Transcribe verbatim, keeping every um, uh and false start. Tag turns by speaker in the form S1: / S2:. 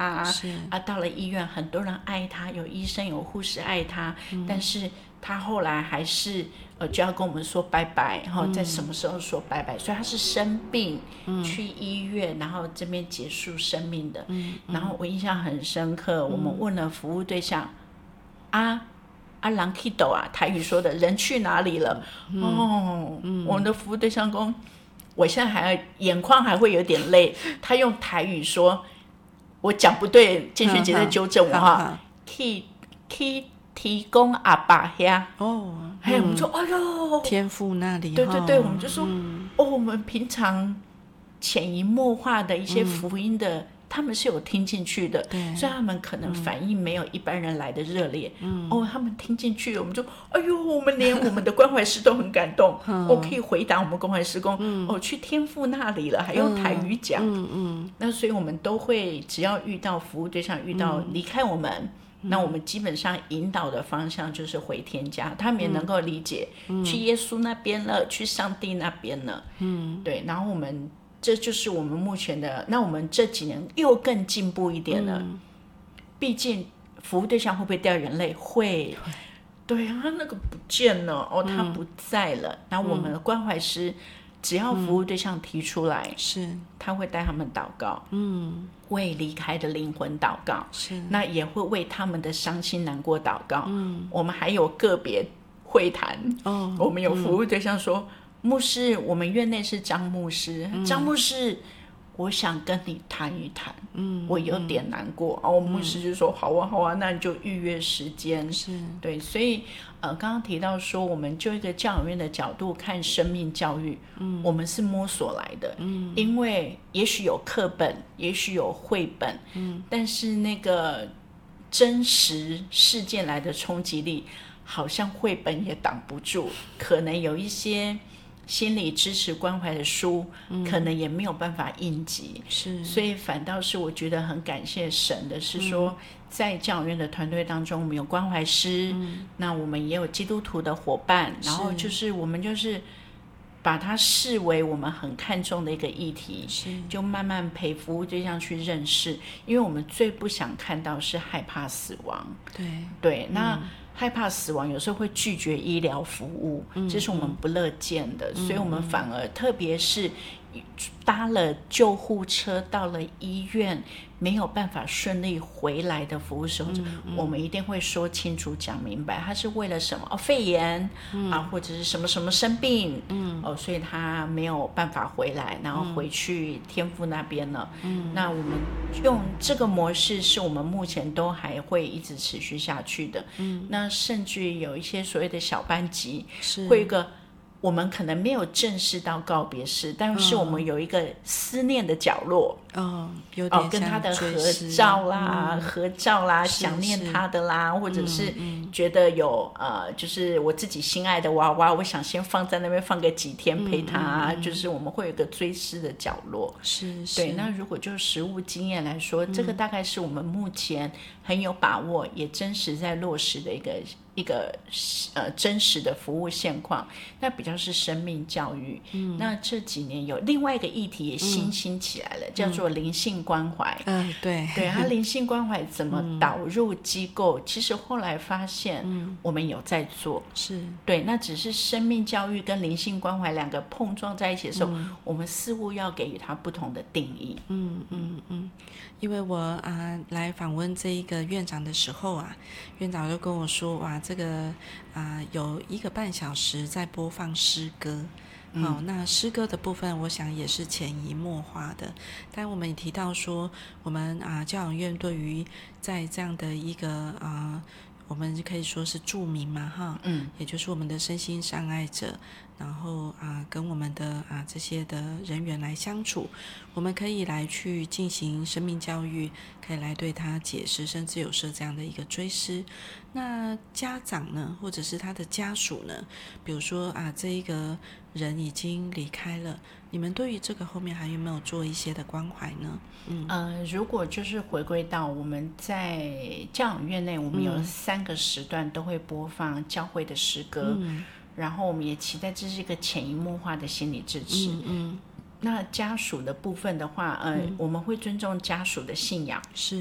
S1: 他啊，到了医院很多人爱他，有医生有护士爱他、嗯、但是他后来还是呃就要跟我们说拜拜，然后在什么时候说拜拜、嗯、所以他是生病、嗯、去医院，然后这边结束生命的、嗯嗯、然后我印象很深刻、嗯、我们问了服务对象啊啊人去哪啊，台语说的人去哪里了、嗯、哦、嗯、我们的服务对象说，我现在还眼眶还会有点泪，他用台语说，我讲不对，建学姐在纠正我哈，去去提供阿爸呀，哦，哎、嗯，我们说，哎呦，
S2: 天父那里，
S1: 对对对，我们就说、嗯，哦，我们平常潜移默化的一些福音的。嗯，他们是有听进去的，所以他们可能反应没有一般人来的热烈、嗯、哦，他们听进去，我们就哎呦，我们连我们的关怀师都很感动我、哦、可以回答我们关怀师公、嗯、哦，去天父那里了，还用台语讲、嗯嗯、那所以我们都会只要遇到服务对象遇到离开我们、嗯，那我们基本上引导的方向就是回天家，他们也能够理解、嗯、去耶稣那边了，去上帝那边了，嗯，对，然后我们这就是我们目前的，那我们这几年又更进步一点了。嗯、毕竟服务对象会不会掉眼泪？会。对啊，那个不见了哦，他不在了。然后我们的关怀师，只要服务对象提出来，是、嗯，他会带他们祷告，嗯，为离开的灵魂祷告，是，那也会为他们的伤心难过祷告。嗯，我们还有个别会谈，哦，我们有服务对象说。嗯，牧师，我们院内是张牧师、嗯、张牧师我想跟你谈一谈、嗯、我有点难过、嗯、哦，牧师就说、嗯、好啊好啊，那你就预约时间，是，对，所以呃，刚刚提到说我们就一个教养院的角度看生命教育、嗯、我们是摸索来的、嗯、因为也许有课本也许有绘本、嗯、但是那个真实事件来的冲击力好像绘本也挡不住，可能有一些心理支持关怀的书、嗯、可能也没有办法应急，是，所以反倒是我觉得很感谢神的是说、嗯、在教养院的团队当中我们有关怀师、嗯、那我们也有基督徒的伙伴，然后就是我们就是把它视为我们很看重的一个议题，就慢慢陪服务对象去认识，因为我们最不想看到是害怕死亡，对对，那、嗯害怕死亡有时候会拒绝医疗服务、嗯、这是我们不乐见的、嗯、所以我们反而特别是搭了救护车到了医院没有办法顺利回来的服务时候、嗯嗯、我们一定会说清楚讲明白他是为了什么、哦、肺炎、嗯、啊，或者是什么什么生病、嗯哦、所以他没有办法回来然后回去天父那边了、嗯、那我们用这个模式是我们目前都还会一直持续下去的、嗯、那甚至于有一些所谓的小班级会有一个我们可能没有正式到告别式，但是我们有一个思念的角落，哦，有点、哦、跟他的合照啦、嗯、合照啦，想念他的啦，或者是觉得有、嗯、呃，就是我自己心爱的娃娃，我想先放在那边放个几天陪他、嗯嗯、就是我们会有一个追思的角落，是，是，对。那如果就实务经验来说、嗯、这个大概是我们目前很有把握也真实在落实的一个一个呃真实的服务现况，那比较是生命教育、嗯、那这几年有另外一个议题也新兴起来了、嗯、叫做灵性关怀，嗯，对对，它灵性关怀怎么导入机构、嗯、其实后来发现我们有在做，是，对，那只是生命教育跟灵性关怀两个碰撞在一起的时候、嗯、我们似乎要给予它不同的定义，嗯
S2: 嗯嗯，因为我啊来访问这一个院长的时候啊，院长就跟我说，哇，这个啊有一个半小时在播放诗歌，嗯、好，那诗歌的部分我想也是潜移默化的，但我们也提到说我们啊教养院对于在这样的一个啊我们可以说是住民嘛哈，嗯，也就是我们的身心障碍者，然后啊跟我们的啊这些的人员来相处，我们可以来去进行生命教育，可以来对他解释，甚至有设这样的一个追思。那家长呢，或者是他的家属呢，比如说啊这一个人已经离开了，你们对于这个后面还有没有做一些的关怀呢？
S1: 嗯，呃，如果就是回归到我们在教养院内，我们有三个时段都会播放教会的诗歌，嗯，然后我们也期待这是一个潜移默化的心理支持，嗯嗯，那家属的部分的话，呃，嗯、我们会尊重家属的信仰，是。